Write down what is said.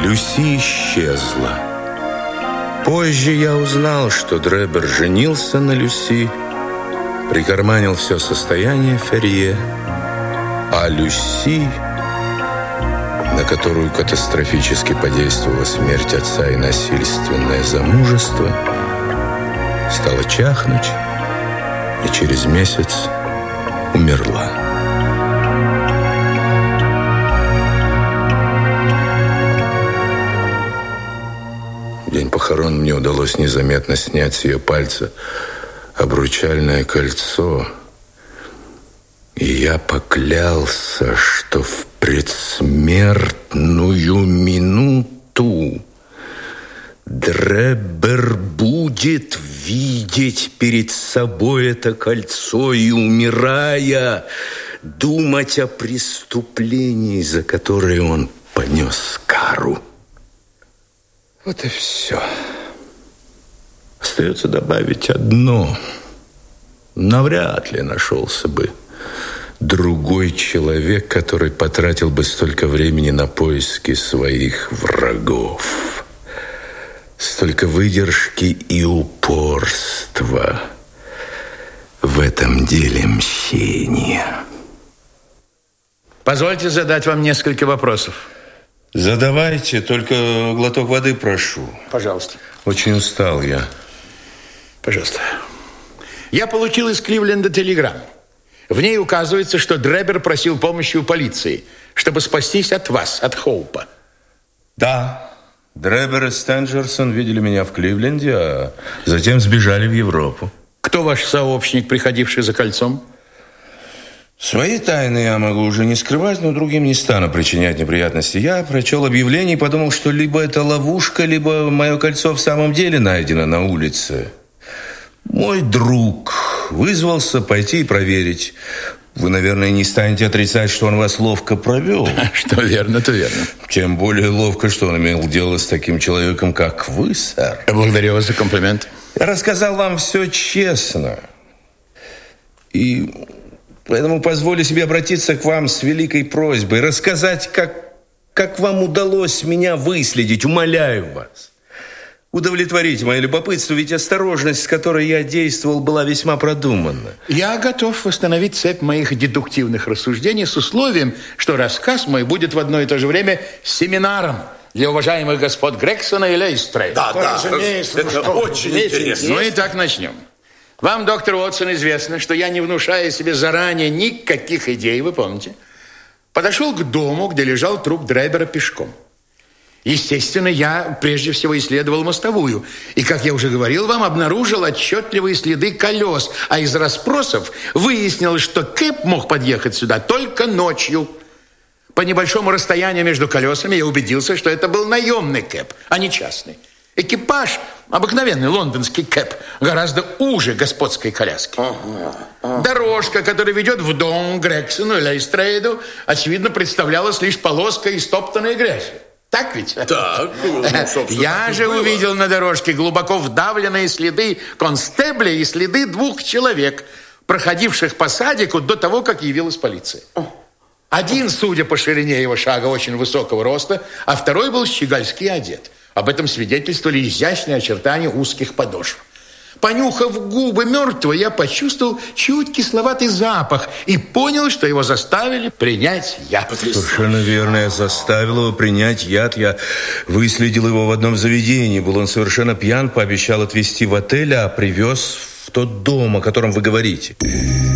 Люси исчезла. Позже я узнал, что Дребер женился на Люси, прикарманил все состояние Ферье, а Люси, на которую катастрофически подействовала смерть отца и насильственное замужество, стала чахнуть и через месяц умерла. В день похорон мне удалось незаметно снять с ее пальца обручальное кольцо, и я поклялся, что в предсмертную минуту Дребер будет видеть перед собой это кольцо и, умирая, думать о преступлении, за которое он понес кару. Вот и все. Остается добавить одно. Навряд ли нашелся бы другой человек, который потратил бы столько времени на поиски своих врагов. Столько выдержки и упорства в этом деле мщения. Позвольте задать вам несколько вопросов. Задавайте, только глоток воды прошу. Пожалуйста. Очень устал я. Пожалуйста. Я получил из Кливленда телеграмму. В ней указывается, что Дребер просил помощи у полиции, чтобы спастись от вас, от Хоупа. Да. Дребер и Стенджерсон видели меня в Кливленде, а затем сбежали в Европу. Кто ваш сообщник, приходивший за кольцом? Свои тайны я могу уже не скрывать, но другим не стану причинять неприятности. Я прочел объявление и подумал, что либо это ловушка, либо мое кольцо в самом деле найдено на улице. Мой друг вызвался пойти и проверить. Вы, наверное, не станете отрицать, что он вас ловко провел. Что верно, то верно. Тем более ловко, что он имел дело с таким человеком, как вы, сэр. Благодарю вас за комплимент. Я рассказал вам все честно. И поэтому позволю себе обратиться к вам с великой просьбой, рассказать, как вам удалось меня выследить. Умоляю вас. Удовлетворите мое любопытство, ведь осторожность, с которой я действовал, была весьма продуманна. Я готов восстановить цепь моих дедуктивных рассуждений с условием, что рассказ мой будет в одно и то же время семинаром для уважаемых господ Грексона и Лейстрейда. Да, разумеется. Это очень интересно. Ну и так начнем. Вам, доктор Уотсон, известно, что я, не внушая себе заранее никаких идей, вы помните, подошел к дому, где лежал труп Дребера, пешком. Естественно, я прежде всего исследовал мостовую. И, как я уже говорил вам, обнаружил отчетливые следы колес. А из расспросов выяснилось, что Кэп мог подъехать сюда только ночью. По небольшому расстоянию между колесами я убедился, что это был наемный Кэп, а не частный. Экипаж, обыкновенный лондонский Кэп, гораздо уже господской коляски. Дорожка, которая ведет в дом Грексону и Лейстрейду, очевидно, представлялась лишь полоской истоптанной грязи. Так ведь? Так. Я же увидел на дорожке глубоко вдавленные следы констебля и следы 2 человек, проходивших по садику до того, как явилась полиция. Один, судя по ширине его шага, очень высокого роста, а второй был щегольски одет. Об этом свидетельствовали изящные очертания узких подошв. Понюхав губы мертвого, я почувствовал чуть кисловатый запах и понял, что его заставили принять яд. Совершенно верно, я заставил его принять яд. Я выследил его в одном заведении. Был он совершенно пьян, пообещал отвезти в отель, а привез в тот дом, о котором вы говорите.